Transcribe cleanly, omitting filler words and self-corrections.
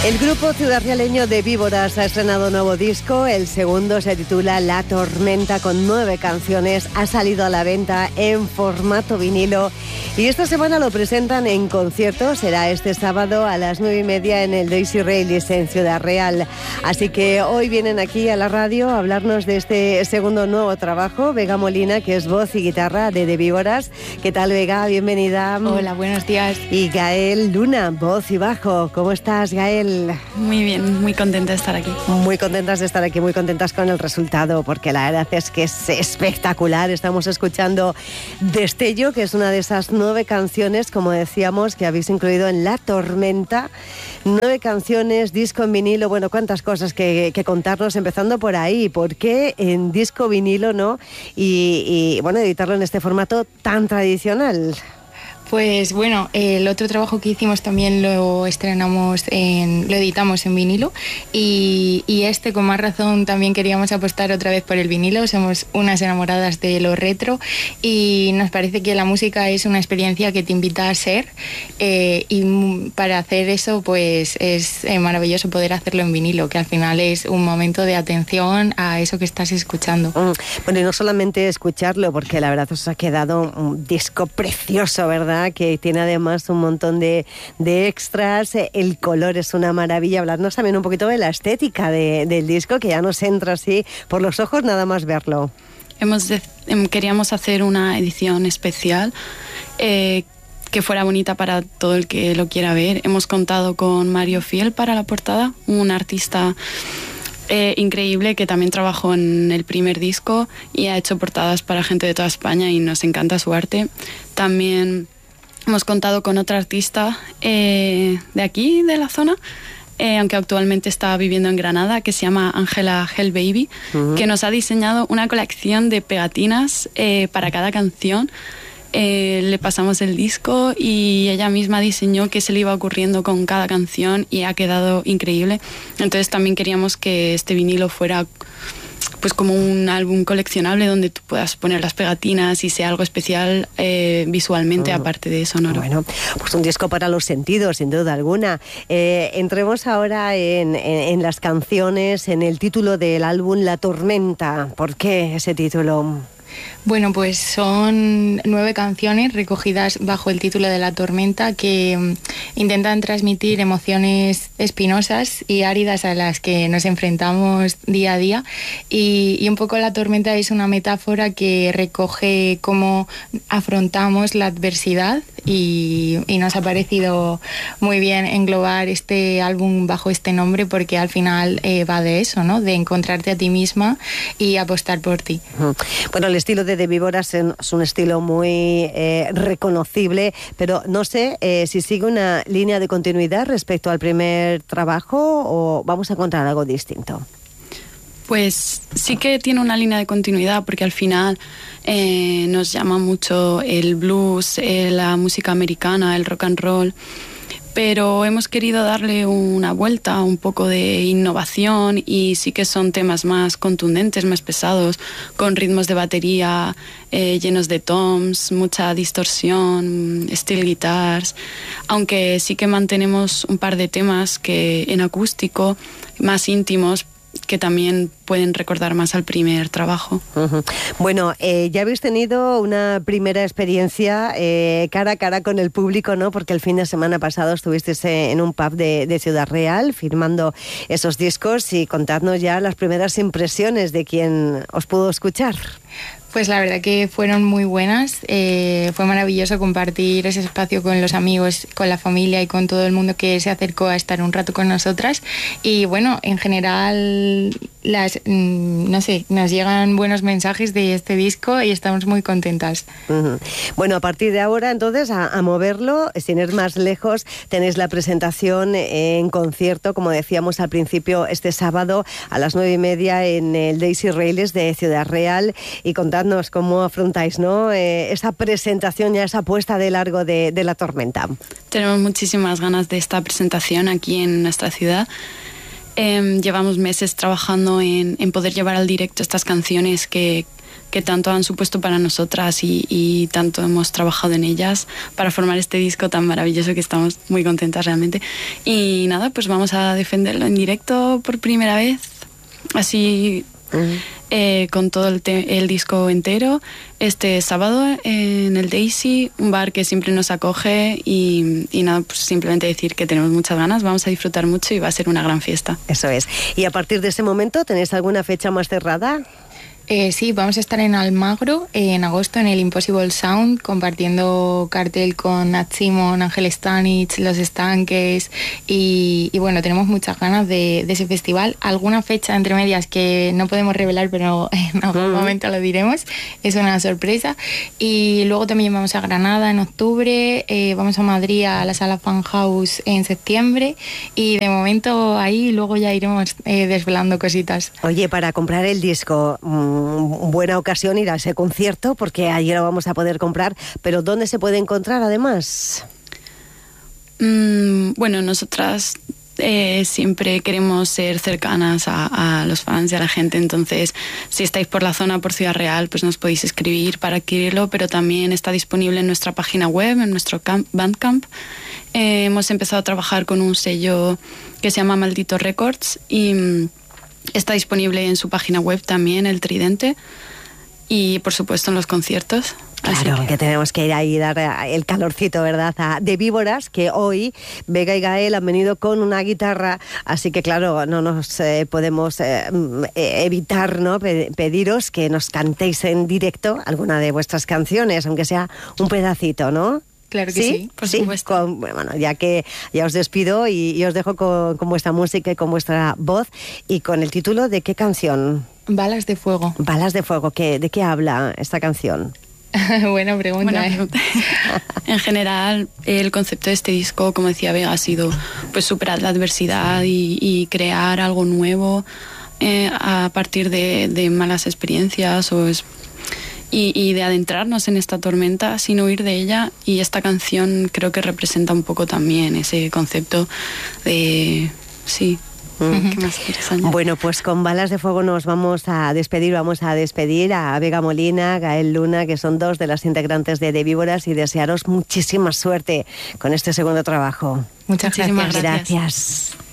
El grupo ciudadrealeño de Víboras ha estrenado un nuevo disco. El segundo se titula La Tormenta, con 9 canciones. Ha salido a la venta en formato vinilo y esta semana lo presentan en concierto. Será este sábado a las 9:30 en el Daisy Railis en Ciudad Real. Así que hoy vienen aquí a la radio a hablarnos de este segundo nuevo trabajo. Vega Molina, que es voz y guitarra de Víboras. ¿Qué tal, Vega? Bienvenida. Hola, buenos días. Y Gael Luna, voz y bajo. ¿Cómo estás, Gael? Muy bien, muy contenta de estar aquí. Muy contentas de estar aquí, muy contentas con el resultado, porque la verdad es que es espectacular. Estamos escuchando Destello, que es una de esas 9 canciones, como decíamos, que habéis incluido en La Tormenta. 9 canciones, disco en vinilo. Bueno, cuántas cosas que contarnos, empezando por ahí. ¿Por qué en disco vinilo, no? Y bueno, editarlo en este formato tan tradicional. Pues bueno, el otro trabajo que hicimos también lo editamos en vinilo y este, con más razón, también queríamos apostar otra vez por el vinilo. Somos unas enamoradas de lo retro y nos parece que la música es una experiencia que te invita a ser, y para hacer eso pues es maravilloso poder hacerlo en vinilo, que al final es un momento de atención a eso que estás escuchando. Bueno, y no solamente escucharlo, porque la verdad os ha quedado un disco precioso, ¿verdad? Que tiene además un montón de extras. El color es una maravilla. Hablarnos también un poquito de la estética del disco, que ya nos entra así por los ojos nada más verlo. Queríamos hacer una edición especial que fuera bonita para todo el que lo quiera ver. Hemos contado con Mario Fiel para la portada, un artista increíble que también trabajó en el primer disco y ha hecho portadas para gente de toda España y nos encanta su arte. También hemos contado con otra artista de aquí, de la zona, aunque actualmente está viviendo en Granada, que se llama Ángela Hellbaby, que nos ha diseñado una colección de pegatinas para cada canción. Le pasamos el disco y ella misma diseñó qué se le iba ocurriendo con cada canción y ha quedado increíble. Entonces también queríamos que este vinilo fuera pues como un álbum coleccionable donde tú puedas poner las pegatinas y sea algo especial visualmente, aparte de sonoro. Bueno, pues un disco para los sentidos, sin duda alguna. Entremos ahora en las canciones, en el título del álbum, La Tormenta. ¿Por qué ese título? Bueno, pues son 9 canciones recogidas bajo el título de La Tormenta que intentan transmitir emociones espinosas y áridas a las que nos enfrentamos día a día, y un poco la tormenta es una metáfora que recoge cómo afrontamos la adversidad y nos ha parecido muy bien englobar este álbum bajo este nombre, porque al final va de eso, ¿no? De encontrarte a ti misma y apostar por ti. Bueno, el estilo de Víboras es un estilo muy reconocible, pero no sé si sigue una línea de continuidad respecto al primer trabajo o vamos a encontrar algo distinto. Pues sí que tiene una línea de continuidad, porque al final nos llama mucho el blues, la música americana, el rock and roll, pero hemos querido darle una vuelta, un poco de innovación, y sí que son temas más contundentes, más pesados, con ritmos de batería llenos de toms, mucha distorsión, steel guitars, aunque sí que mantenemos un par de temas que en acústico, más íntimos, que también pueden recordar más al primer trabajo. Bueno, ya habéis tenido una primera experiencia cara a cara con el público, ¿no? Porque el fin de semana pasado estuvisteis en un pub de Ciudad Real firmando esos discos, y contadnos ya las primeras impresiones de quien os pudo escuchar. Pues la verdad que fueron muy buenas. Fue maravilloso compartir ese espacio con los amigos, con la familia y con todo el mundo que se acercó a estar un rato con nosotras. Y bueno, en general, nos llegan buenos mensajes de este disco y estamos muy contentas. Bueno, a partir de ahora, entonces, a moverlo, sin ir más lejos, tenéis la presentación en concierto, como decíamos al principio, este sábado a las 9:30 en el Daisy Railis de Ciudad Real. Y contadnos cómo afrontáis, ¿no? Esa presentación, ya esa puesta de largo de La Tormenta. Tenemos muchísimas ganas de esta presentación aquí en nuestra ciudad. Llevamos meses trabajando en poder llevar al directo estas canciones que que tanto han supuesto para nosotras y tanto hemos trabajado en ellas para formar este disco tan maravilloso que estamos muy contentas realmente. Y nada, pues vamos a defenderlo en directo por primera vez, así con todo el disco entero, este sábado en el Daisy, un bar que siempre nos acoge y nada, pues simplemente decir que tenemos muchas ganas, vamos a disfrutar mucho y va a ser una gran fiesta. Eso es. Y a partir de ese momento, ¿tenéis alguna fecha más cerrada? Sí, vamos a estar en Almagro en agosto en el Impossible Sound, compartiendo cartel con Nat Simon, Ángel Stanich, Los Estanques y bueno, tenemos muchas ganas de ese festival. Alguna fecha entre medias que no podemos revelar, pero en algún momento lo diremos, es una sorpresa. Y luego también vamos a Granada en octubre, vamos a Madrid a la Sala Fan House en septiembre y de momento ahí luego ya iremos desvelando cositas. Oye, para comprar el disco, buena ocasión ir a ese concierto porque allí lo vamos a poder comprar, pero ¿dónde se puede encontrar además? Bueno, nosotras siempre queremos ser cercanas a los fans y a la gente, entonces si estáis por la zona, por Ciudad Real, pues nos podéis escribir para adquirirlo, pero también está disponible en nuestra página web, en nuestro Bandcamp. Hemos empezado a trabajar con un sello que se llama Maldito Records y está disponible en su página web también, El Tridente, y por supuesto en los conciertos. Claro, que tenemos que ir ahí y dar el calorcito, ¿verdad? De Víboras, que hoy Vega y Gael han venido con una guitarra, así que claro, no nos podemos evitar, ¿no? Pediros que nos cantéis en directo alguna de vuestras canciones, aunque sea un pedacito, ¿no? Claro que sí, por supuesto. Bueno, ya que ya os despido y os dejo con vuestra música y con vuestra voz y con el título de ¿qué canción? Balas de Fuego. Balas de Fuego, ¿de qué habla esta canción? Buena pregunta. En general, el concepto de este disco, como decía Vega, ha sido pues superar la adversidad y crear algo nuevo a partir de malas experiencias y de adentrarnos en esta tormenta sin huir de ella, y esta canción creo que representa un poco también ese concepto de sí. ¿Qué más quieres añadir? Bueno, pues con Balas de Fuego nos vamos a despedir a Vega Molina, Gael Luna, que son dos de las integrantes de Víboras, y desearos muchísima suerte con este segundo trabajo. Muchas gracias. Gracias.